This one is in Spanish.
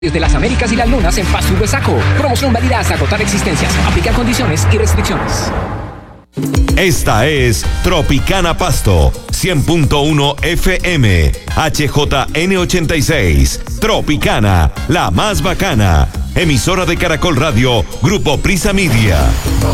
Desde las Américas y las Lunas en Pasto Huesaco. Promoción válida hasta agotar existencias. Aplica condiciones y restricciones. Esta es Tropicana Pasto, 100.1 FM, HJN86. Tropicana, la más bacana. Emisora de Caracol Radio, Grupo Prisa Media.